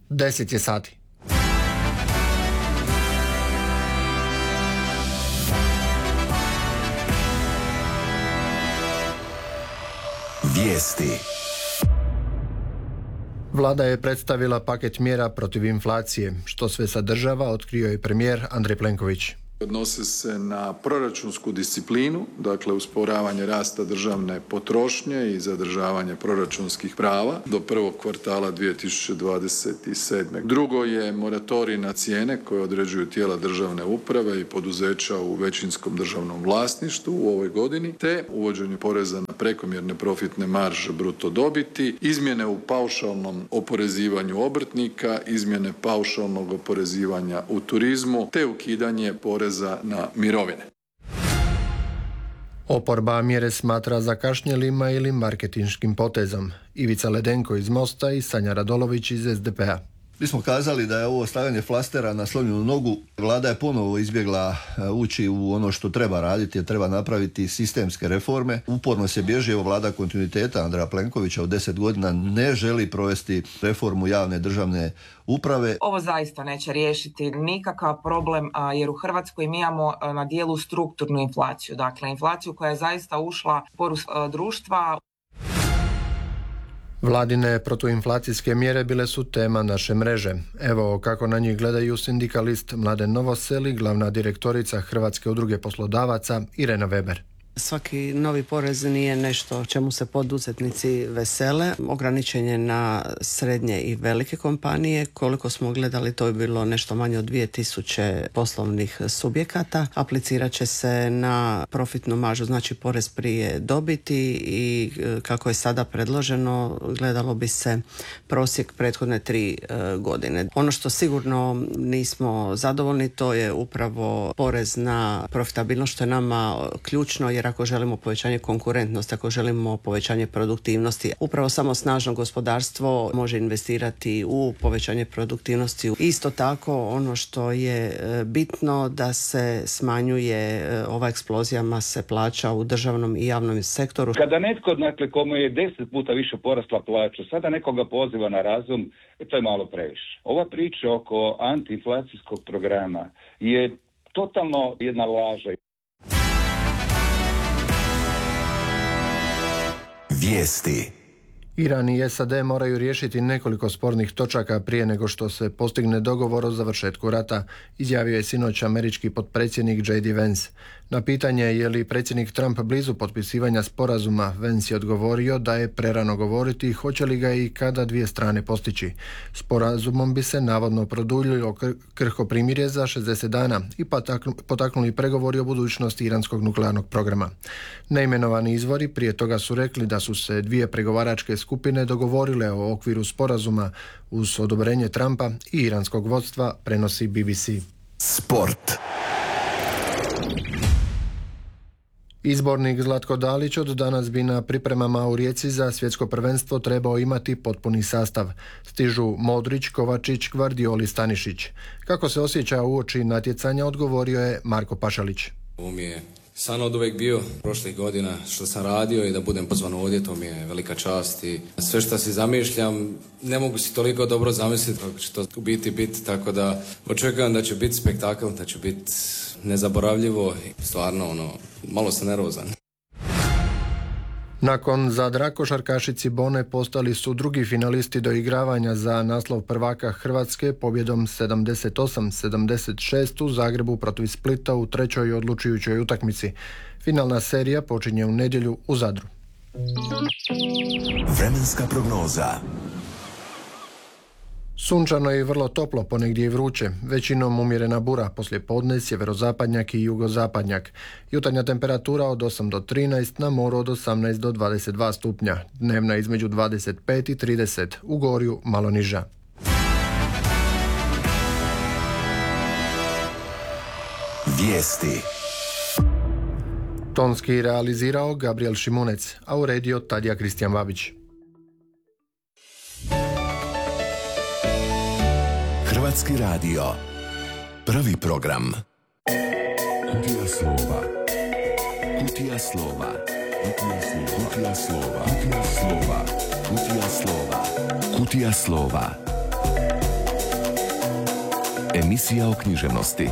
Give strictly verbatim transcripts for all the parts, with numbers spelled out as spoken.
deset je sati. Vijesti. Vlada je predstavila paket mjera protiv inflacije. Što sve sadržava, otkrio je premijer Andrej Plenković. Odnose se na proračunsku disciplinu, dakle usporavanje rasta državne potrošnje i zadržavanje proračunskih prava do prvog kvartala dvije tisuće dvadeset sedme. Drugo je moratorij na cijene koje određuju tijela državne uprave i poduzeća u većinskom državnom vlasništvu u ovoj godini, te uvođenje poreza na prekomjerne profitne marže bruto dobiti, izmjene u paušalnom oporezivanju obrtnika, izmjene paušalnog oporezivanja u turizmu, te ukidanje poreza na mirovine. Oporba mjere smatra zakašnjelima ili marketinškim potezom. Ivica Ledenko iz Mosta i Sanja Radolović iz es de pe a. Mi smo kazali da je ovo stavljanje flastera na slomljenu nogu. Vlada je ponovo izbjegla ući u ono što treba raditi, jer treba napraviti sistemske reforme. Uporno se bježi, evo vlada kontinuiteta Andreja Plenkovića u deset godina ne želi provesti reformu javne državne uprave. Ovo zaista neće riješiti nikakav problem, jer u Hrvatskoj mi imamo na dijelu strukturnu inflaciju. Dakle, inflaciju koja je zaista ušla u poru društva. Vladine protuinflacijske mjere bile su tema naše mreže. Evo kako na njih gledaju sindikalist Mladen Novosel i glavna direktorica Hrvatske udruge poslodavaca Irena Weber. Svaki novi porez nije nešto čemu se poduzetnici vesele. Ograničen je na srednje i velike kompanije. Koliko smo gledali, to je bilo nešto manje od dvije tisuće poslovnih subjekata. Aplicirat će se na profitnu maržu, znači porez prije dobiti, i kako je sada predloženo, gledalo bi se prosjek prethodne tri godine. Ono što sigurno nismo zadovoljni, to je upravo porez na profitabilnost, što je nama ključno, jer ako želimo povećanje konkurentnosti, ako želimo povećanje produktivnosti, upravo samo snažno gospodarstvo može investirati u povećanje produktivnosti. Isto tako, ono što je bitno, da se smanjuje ova eksplozija mase plaća u državnom i javnom sektoru. Kada netko, dakle, komu je deset puta više porasla plaća, sada nekoga poziva na razum, to je malo previše. Ova priča oko antiinflacijskog programa je totalno jedna laža. Vijesti. Iran i es a de moraju riješiti nekoliko spornih točaka prije nego što se postigne dogovor o završetku rata, izjavio je sinoć američki potpredsjednik džej di Vance. Na pitanje je li predsjednik Trump blizu potpisivanja sporazuma, Vance je odgovorio da je prerano govoriti hoće li ga i kada dvije strane postići. Sporazumom bi se navodno produljilo krhko primirje za šezdeset dana i potaknuli pregovori o budućnosti iranskog nuklearnog programa. Neimenovani izvori prije toga su rekli da su se dvije pregovaračke skupine dogovorile o okviru sporazuma uz odobrenje Trumpa i iranskog vodstva, prenosi be be ce. Sport. Izbornik Zlatko Dalić od danas bi na pripremama u Rijeci za svjetsko prvenstvo trebao imati potpuni sastav. Stižu Modrić, Kovačić, Gvardiol i Stanišić. Kako se osjeća uoči natjecanja, odgovorio je Marko Pašalić. Ovo mi je san od uvijek bio prošlih godina što sam radio, i da budem pozvan ovdje, to mi je velika čast, i sve što si zamišljam ne mogu si toliko dobro zamisliti kako će to u biti biti, tako da očekujem da će biti spektakl, da će biti nezaboravljivo i stvarno ono, malo sam nervozan. Nakon Zadra, košarkaši Cibone postali su drugi finalisti do igravanja za naslov prvaka Hrvatske pobjedom sedamdeset osam sedamdeset šest u Zagrebu protiv Splita u trećoj odlučujućoj utakmici. Finalna serija počinje u nedjelju u Zadru. Vremenska prognoza. Sunčano i vrlo toplo, ponegdje i vruće, većinom umjerena bura, poslije podne sjeverozapadnjak i jugozapadnjak. Jutarnja temperatura od osam do trinaest, na moru od osamnaest do dvadeset dva stupnja, dnevna između dvadeset pet i trideset, u Gorju malo niža. Vijesti. Tonski realizirao Gabriel Šimunec, a uredio Tadija Kristijan Babić. Hrvatski radio. Prvi program. Kutija slova. Kutija slova. Kutija slova. Kutija slova. Kutija slova. Kutija slova. Emisija o književnosti.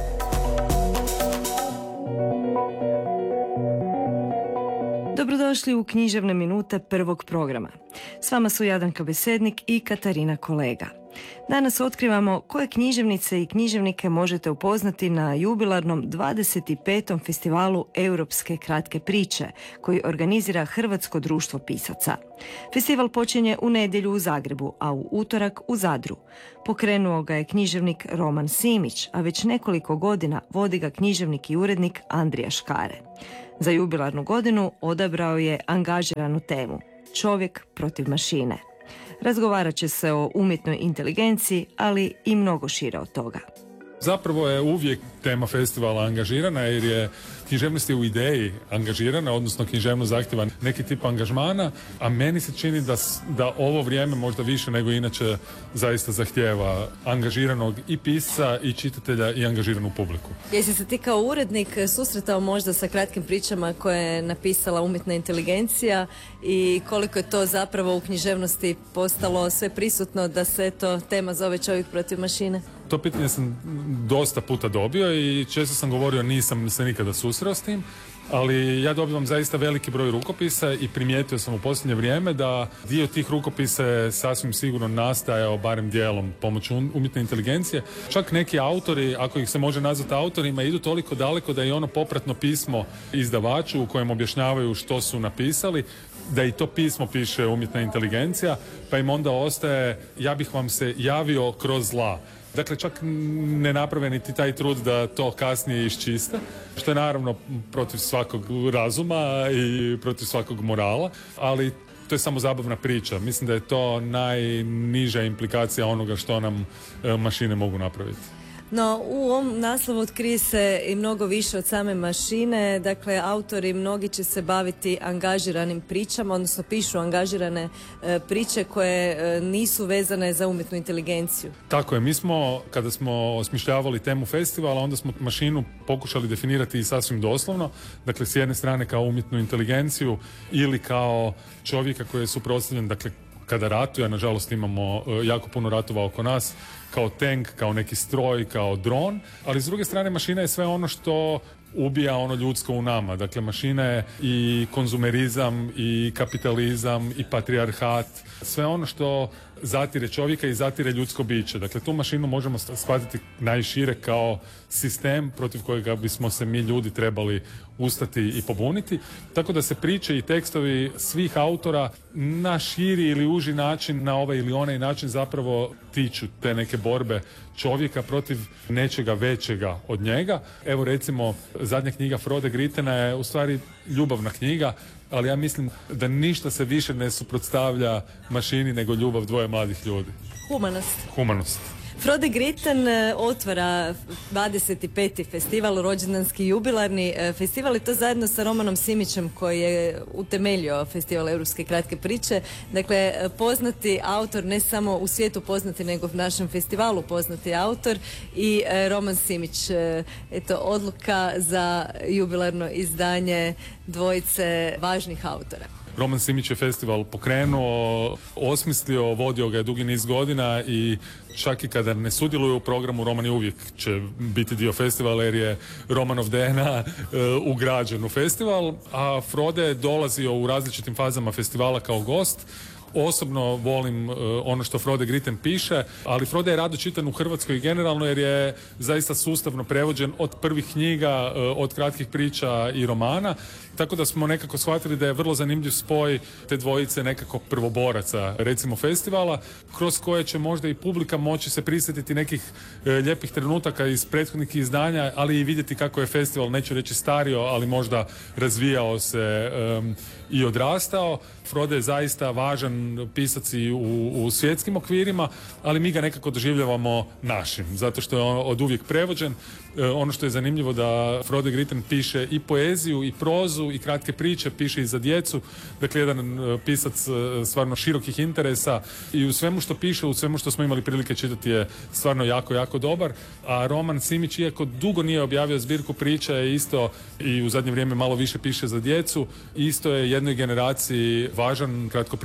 Dobrodošli u književne minute prvog programa. S vama su Jadranka Besednik i Katarina Kolega. Danas otkrivamo koje književnice i književnike možete upoznati na jubilarnom dvadeset petom festivalu Europske kratke priče, koji organizira Hrvatsko društvo pisaca. Festival počinje u nedjelju u Zagrebu, a u utorak u Zadru. Pokrenuo ga je književnik Roman Simić, a već nekoliko godina vodi ga književnik i urednik Andrija Škare. Za jubilarnu godinu odabrao je angažiranu temu – Čovjek protiv mašine. Razgovarat će se o umjetnoj inteligenciji, ali i mnogo šire od toga. Zapravo je uvijek tema festivala angažirana jer je književnost je u ideji angažirana, odnosno književnost zahtjeva neki tip angažmana, a meni se čini da, da ovo vrijeme možda više nego inače zaista zahtjeva angažiranog i pisca i čitatelja i angažiranu publiku. Jesi se ti kao urednik susretao možda sa kratkim pričama koje je napisala umjetna inteligencija i koliko je to zapravo u književnosti postalo sve prisutno da se to tema zove Čovjek protiv mašine? To pitanje sam dosta puta dobio i često sam govorio nisam se nikada susreo s tim, ali ja dobivam zaista veliki broj rukopisa i primijetio sam u posljednje vrijeme da dio tih rukopisa je sasvim sigurno nastajao barem dijelom pomoću umjetne inteligencije. Čak neki autori, ako ih se može nazvati autorima, idu toliko daleko da i ono popratno pismo izdavaču u kojem objašnjavaju što su napisali, da i to pismo piše umjetna inteligencija, pa im onda ostaje ja bih vam se javio kroz zla. Dakle, čak ne naprave niti taj trud da to kasnije iščiste, što je naravno protiv svakog razuma i protiv svakog morala, ali to je samo zabavna priča. Mislim da je to najniža implikacija onoga što nam mašine mogu napraviti. No, u ovom naslovu otkrije se i mnogo više od same mašine. Dakle, autori mnogi će se baviti angažiranim pričama, odnosno pišu angažirane e, priče koje e, nisu vezane za umjetnu inteligenciju. Tako je. Mi smo, kada smo osmišljavali temu festivala, onda smo mašinu pokušali definirati i sasvim doslovno. Dakle, s jedne strane kao umjetnu inteligenciju ili kao čovjeka koji je suprotstavljen, dakle, kada ratuje, a nažalost imamo jako puno ratova oko nas, kao tank, kao neki stroj, kao dron, ali s druge strane mašina je sve ono što ubija ono ljudsko u nama. Dakle, mašina je i konzumerizam, i kapitalizam, i patrijarhat, sve ono što zatire čovjeka i zatire ljudsko biće. Dakle, tu mašinu možemo shvatiti najšire kao sistem protiv kojega bismo se mi ljudi trebali ustati i pobuniti. Tako da se priče i tekstovi svih autora na širi ili uži način, na ovaj ili onaj način zapravo tiču te neke borbe čovjeka protiv nečega većega od njega. Evo recimo, zadnja knjiga Frode Gritena je u stvari ljubavna knjiga, ali ja mislim da ništa se više ne suprotstavlja mašini nego ljubav dvoje mladih ljudi. Humanost. Humanost. Frode Griten otvara dvadeset peti festival, rođendanski jubilarni festival, i to zajedno sa Romanom Simićem koji je utemeljio festival Europske kratke priče. Dakle, poznati autor, ne samo u svijetu poznati, nego u našem festivalu poznati autor, i Roman Simić. Eto, odluka za jubilarno izdanje dvojice važnih autora. Roman Simić je festival pokrenuo, osmislio, vodio ga je dugi niz godina i čak i kada ne sudjeluje u programu, Roman je uvijek će biti dio festivala jer je Romanov D N A uh, ugrađen u festival, a Frode je dolazio u različitim fazama festivala kao gost. Osobno volim uh, ono što Frode Griten piše, ali Frode je rado čitan u Hrvatskoj generalno jer je zaista sustavno prevođen od prvih knjiga, uh, od kratkih priča i romana, tako da smo nekako shvatili da je vrlo zanimljiv spoj te dvojice nekako prvoboraca, recimo festivala, kroz koje će možda i publika moći se prisjetiti nekih uh, lijepih trenutaka iz prethodnih izdanja, ali i vidjeti kako je festival, neću reći stario, ali možda razvijao se um, i odrastao. Frode je zaista važan pisac i u, u svjetskim okvirima, ali mi ga nekako doživljavamo našim, zato što je on od uvijek prevođen. E, ono što je zanimljivo da Frode Griten piše i poeziju, i prozu, i kratke priče, piše i za djecu. Dakle, jedan e, pisac e, stvarno širokih interesa i u svemu što piše, u svemu što smo imali prilike čitati je stvarno jako, jako dobar. A Roman Simić, iako dugo nije objavio zbirku priča, je isto i u zadnje vrijeme malo više piše za djecu, isto je jednoj generaciji važan kratkopričaš,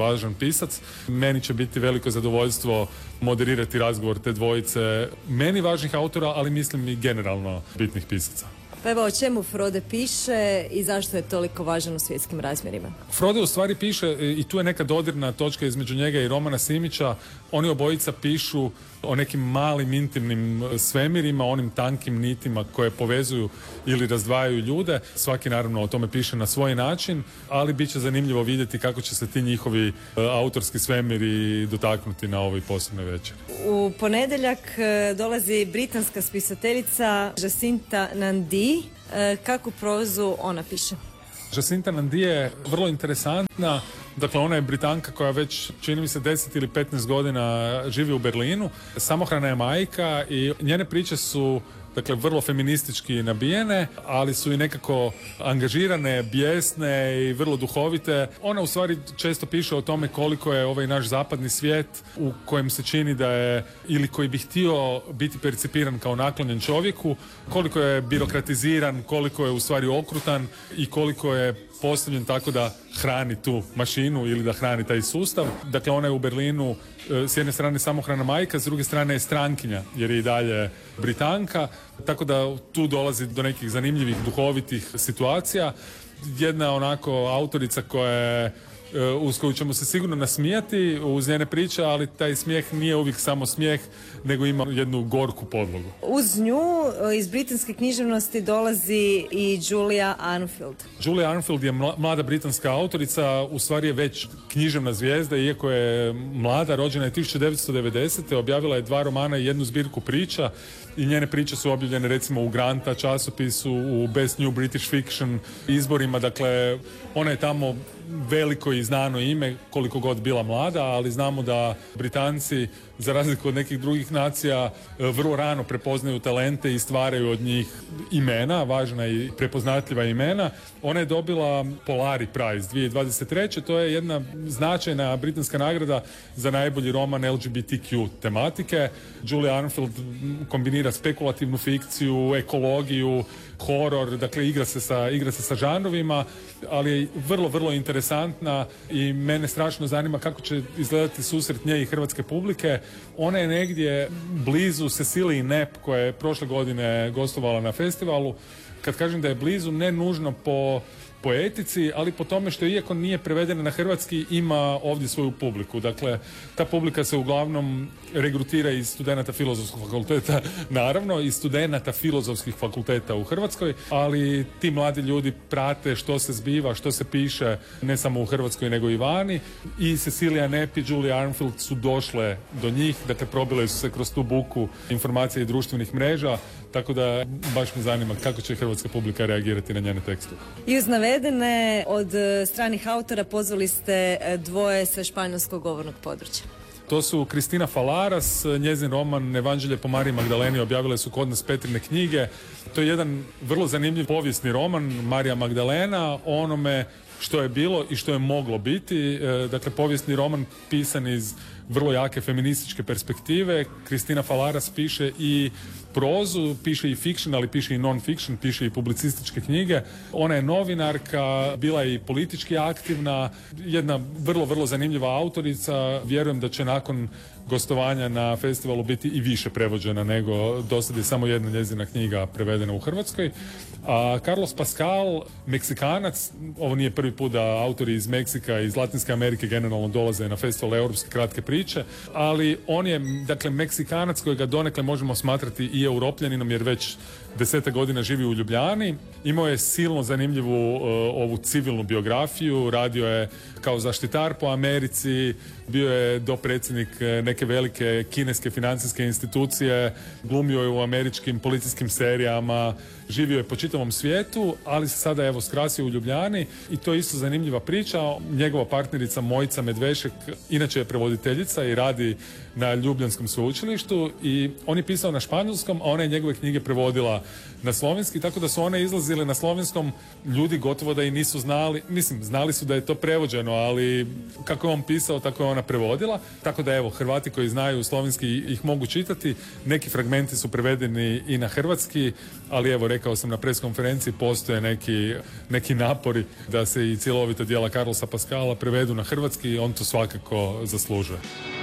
važan pisac. Meni će biti veliko zadovoljstvo moderirati razgovor te dvojice meni važnih autora, ali mislim i generalno bitnih pisaca. Pa evo, o čemu Frode piše i zašto je toliko važan u svjetskim razmjerima? Frode u stvari piše, i tu je neka dodirna točka između njega i Romana Simića, oni obojica pišu o nekim malim intimnim svemirima, onim tankim nitima koje povezuju ili razdvajaju ljude. Svaki naravno o tome piše na svoj način, ali bit će zanimljivo vidjeti kako će se ti njihovi e, autorski svemiri dotaknuti na ovoj posebnoj večeri. U ponedjeljak e, dolazi britanska spisateljica Jacinta Nandi. E, kakvu prozu ona piše? Jacinta Nandi je vrlo interesantna. Dakle, ona je Britanka koja već, čini mi se, deset ili petnaest godina živi u Berlinu. Samohrana je majka i njene priče su, dakle, vrlo feministički nabijene, ali su i nekako angažirane, bijesne i vrlo duhovite. Ona u stvari često piše o tome koliko je ovaj naš zapadni svijet u kojem se čini da je, ili koji bi htio biti percipiran kao naklonjen čovjeku, koliko je birokratiziran, koliko je u stvari okrutan i koliko je postavljen tako da hrani tu mašinu ili da hrani taj sustav. Dakle, ona je u Berlinu s jedne strane samohrana majka, s druge strane je strankinja, jer je i dalje Britanka, tako da tu dolazi do nekih zanimljivih duhovitih situacija. Jedna onako autorica koja je, uz koju ćemo se sigurno nasmijati uz njene priče, ali taj smijeh nije uvijek samo smijeh, nego ima jednu gorku podlogu. Uz nju iz britanske književnosti dolazi i Julia Arnfield. Julia Arnfield je mlada britanska autorica, u stvari je već književna zvijezda, iako je mlada, rođena je tisuću devetsto devedesete. Objavila je dva romana i jednu zbirku priča i njene priče su objavljene recimo u Granta časopisu, u Best New British Fiction izborima. Dakle, ona je tamo veliko i znano ime, koliko god bila mlada, ali znamo da Britanci, za razliku od nekih drugih nacija, vrlo rano prepoznaju talente i stvaraju od njih imena, važna i prepoznatljiva imena. Ona je dobila Polari Prize dvije tisuće dvadeset treće. To je jedna značajna britanska nagrada za najbolji roman L G B T Q tematike. Julia Arnfield kombinira spekulativnu fikciju, ekologiju, horor, dakle igra se sa, igra se sa žanrovima, ali je vrlo, vrlo interesantna i mene strašno zanima kako će izgledati susret nje i hrvatske publike. Ona je negdje blizu Cecilii Knepp koja je prošle godine gostovala na festivalu. Kad kažem da je blizu, ne nužno po po etici, ali po tome što iako nije prevedena na hrvatski, ima ovdje svoju publiku. Dakle, ta publika se uglavnom regrutira iz studenata filozofskog fakulteta, naravno, iz studenata filozofskih fakulteta u Hrvatskoj, ali ti mladi ljudi prate što se zbiva, što se piše, ne samo u Hrvatskoj, nego i vani. I Cecilia Knepp i Julia Arnfield su došle do njih, dakle, probile su se kroz tu buku informacija i društvenih mreža, tako da baš me zanima kako će hrvatska publika reagirati na njene tekstove. I uz navedene od stranih autora pozvali ste dvoje sa španjolskog govornog područja. To su Kristina Falaras, njezin roman Evanđelje po Mariji Magdaleni objavile su kod nas Petrine knjige. To je jedan vrlo zanimljiv povijesni roman, Marija Magdalena, o onome što je bilo i što je moglo biti. Dakle, povijesni roman pisan iz vrlo jake feminističke perspektive. Kristina Falaras piše i prozu, piše i fiction, ali piše i non-fiction, piše i publicističke knjige. Ona je novinarka, bila je i politički aktivna, jedna vrlo, vrlo zanimljiva autorica. Vjerujem da će nakon gostovanja na festivalu biti i više prevođena nego do sad je samo jedna njezina knjiga prevedena u Hrvatskoj. A Carlos Pascal, Meksikanac, ovo nije prvi put da autori iz Meksika i iz Latinske Amerike generalno dolaze na festival europske kratke priče, ali on je, dakle, Meksikanac kojega donekle možemo smatrati i europljaninom jer već deseta godina živi u Ljubljani. Imao je silno zanimljivu uh, ovu civilnu biografiju, radio je kao zaštitar po Americi, bio je dopredsjednik neke velike kineske financijske institucije, glumio je u američkim policijskim serijama, živio je po čitavom svijetu, ali se sada evo skrasio u Ljubljani i to je isto zanimljiva priča. Njegova partnerica Mojica Medvešek inače je prevoditeljica i radi na Ljubljanskom sveučilištu i on je pisao na španjolskom, a ona je njegove knjige prevodila prevodila na slovenski, tako da su one izlazile na slovenskom, ljudi gotovo da i nisu znali, mislim, znali su da je to prevođeno, ali kako je on pisao, tako je ona prevodila, tako da evo, Hrvati koji znaju slovenski ih mogu čitati, neki fragmenti su prevedeni i na hrvatski, ali evo, rekao sam na preskonferenciji, postoje neki, neki napori da se i cjelovita djela Carlosa Pascala prevedu na hrvatski, on to svakako zaslužuje.